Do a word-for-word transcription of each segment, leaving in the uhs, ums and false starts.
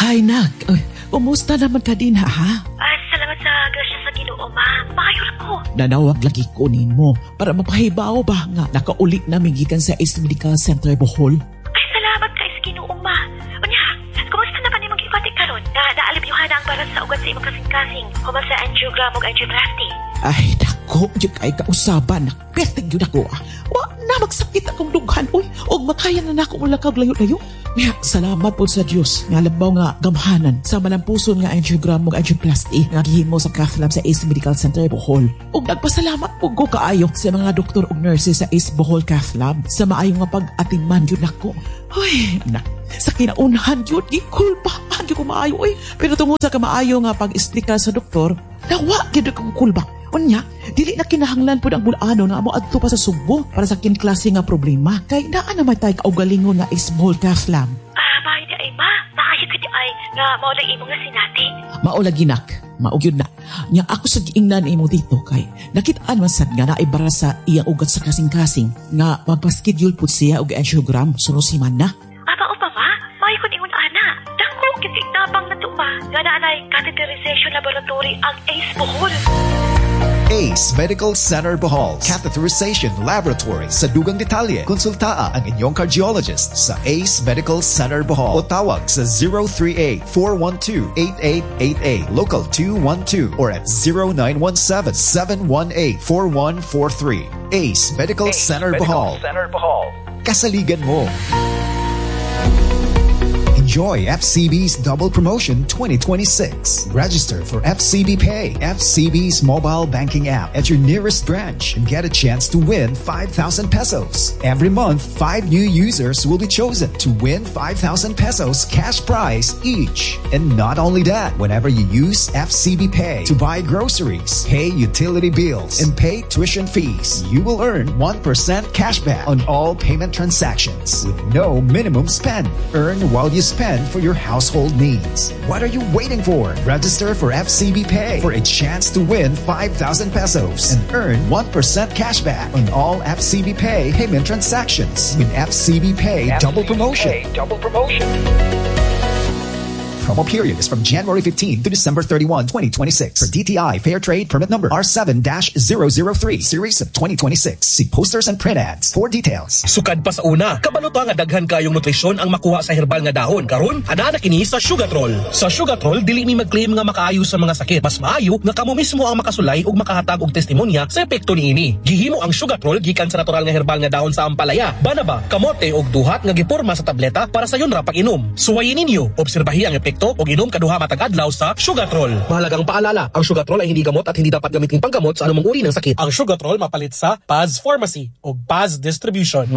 Ay, nak. Ay, kumusta naman ka din, ha? Ay, salamat sa grasya sa Ginoo, ma. Maayos ko. Nanawag lagi kunin mo para mapahibaw ba nga nakaulit na gikan sa Ace Medical Center Bohol. Ay, salamat kay sa Ginoo, ma. Unya, kumusta naman imong gibati karon? Na naalibyuhan ang baras sa ugat sa imong kasing-kasing. Human sa angiogram ug angioplasty. Ay, dako, yung kay kausaban. Nakpertig yun ako, ah. Wa na magsakit akong dughan, uy. O makaya na na ako mula kag layo-layo. Kaya, salamat po sa Diyos. Nga labaw nga gamhanan sa malampuson nga angiogram ug angioplasty nga gihimo sa cath lab sa Ace Medical Center Bohol. Ug nagpasalamat po ko kaayo sa mga doktor ug nurses sa Ace Bohol Cath Lab sa maayong nga pag-atingman yun ako. Uy, na, sa kinaunahan yun, gikulbahan yun ko maayo, uy. Pero tungod sa kamaayo nga pag-explika sa doktor, nawa yun kong kulba. Unya, dili na kinahanglan po ang bulano nga mo adto pa sa Subo para sa kinklase nga problema. Kay naa naman tayo kaugalingon nga Ace Bohol Cath Lab. Ah, maayo di ay, ma. Maayo ka di ay nga maulang imo nga sinati. Maulagi nak, maugyod na. Nya ako sa giingnan imo dito kay nakitaan man sad nga naibara sa iyang ugat sa kasing-kasing nga magpa-schedule pud siya og angiogram sunod semana. Aba upa ma, maayo ko ingon ana. Dako kiti tabang na tupa nga naanay catheterization laboratory ang Ace Bohol. Ace Medical Center Bohol Catheterization Laboratory. Sa dugang detalye, konsultaa ang inyong cardiologist sa Ace Medical Center Bohol o tawag sa zero three eight, four one two, eight eight eight eight, local two one two or at zero nine one seven, seven one eight, four one four three. Ace Medical Ace Center Bohol. Center Bohol. Kasaligan mo. Enjoy F C B's Double Promotion twenty twenty-six. Register for F C B Pay, F C B's mobile banking app at your nearest branch and get a chance to win five thousand pesos. Every month, five new users will be chosen to win five thousand pesos cash prize each. And not only that, whenever you use F C B Pay to buy groceries, pay utility bills, and pay tuition fees, you will earn one percent cashback on all payment transactions with no minimum spend. Earn while you spend for your household needs. What are you waiting for? Register for F C B Pay for a chance to win five thousand pesos and earn one percent cashback on all F C B Pay payment transactions with F C B Pay F C B Double Promotion. Pay Double Promotion. Promo period is from January fifteenth to December thirty-first, twenty twenty-six. For D T I Fair Trade Permit Number R seven dash zero zero three Series of twenty twenty-six. See posters and print ads for details. Sukad pa sa una, kabalo ta nga daghan kayong nutrisyon ang makuha sa herbal nga dahon. Karon, ana na kini sa Sugatrol. Sa Sugatrol, dili mi mag-claim nga makaayo sa mga sakit. Mas maayo nga kamo mismo ang makasulay ug makahatag og testimonya sa epekto niini. Gihimo ang Sugatrol gikan sa natural nga herbal nga dahon sa ampalaya, banaba, kamote ug duhat nga giporma sa tableta para sa yon ra pag-inom. Suwayin ninyo, obserbahi ang epekto o ginom kaduha matag adlaw sa Sugatrol. Mahalagang paalala, ang Sugatrol ay hindi gamot at hindi dapat gamitin panggamot sa anumang uri ng sakit. Ang Sugatrol mapalit sa Paz Pharmacy o Paz Distribution.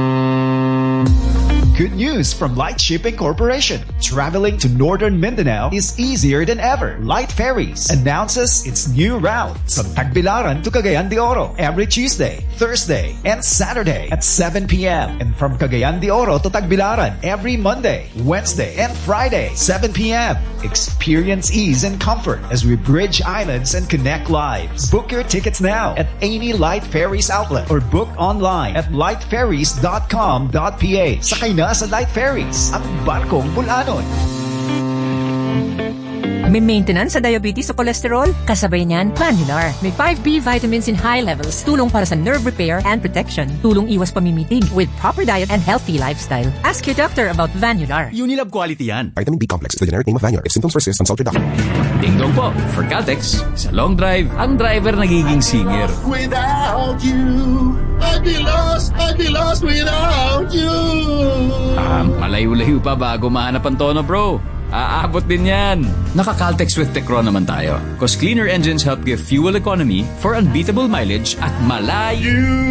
Good news from Light Shipping Corporation. Traveling to Northern Mindanao is easier than ever. Light Ferries announces its new routes from Tagbilaran to Cagayan de Oro every Tuesday, Thursday, and Saturday at seven p.m. And from Cagayan de Oro to Tagbilaran every Monday, Wednesday, and Friday, seven p.m. Experience ease and comfort as we bridge islands and connect lives. Book your tickets now at any Light Ferries outlet or book online at light ferries dot com dot p h. Sakay na sa Light Ferries, ang barkong bulanon. May maintenance sa diabetes o cholesterol? Kasabay niyan, Vanular. May five B vitamins in high levels. Tulong para sa nerve repair and protection. Tulong iwas pamimitig with proper diet and healthy lifestyle. Ask your doctor about Vanular. Unilab quality yan. Vitamin B complex is the generic name of Vanular. If symptoms persist, consult your doctor. Ding dong po. For Caltex, sa long drive, ang driver nagiging singer. Without you, I'd be lost, I'd be lost without you. Ah, malayo-layo pa bago mahanap ang tono, bro. Aabot din yan. Naka-Caltex with Tecron naman tayo. Cause cleaner engines help give fuel economy for unbeatable mileage at malayo.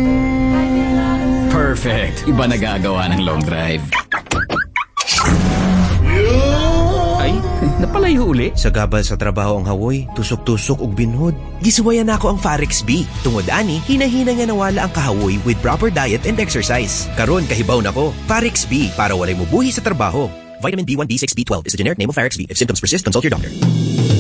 Perfect. Iba nagagawa ng long drive. Ay, napalayo uli. Sa gabal sa trabaho ang hawoy, tusok-tusok ug binhod. Gisuwayan ako ang Farex B. Tungod ani, hinahina nga nawala ang kahawoy with proper diet and exercise. Karon kahibaw nako. Farex B para walay mubuhi sa trabaho. Vitamin B one, B six, B twelve is the generic name of Farex B. If symptoms persist, consult your doctor.